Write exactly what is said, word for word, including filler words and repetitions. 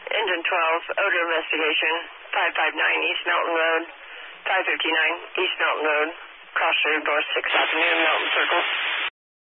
Engine twelve, odor investigation, five five nine East Melton Road, five fifty-nine East Melton Road, cross road north sixth Avenue, Melton Circle.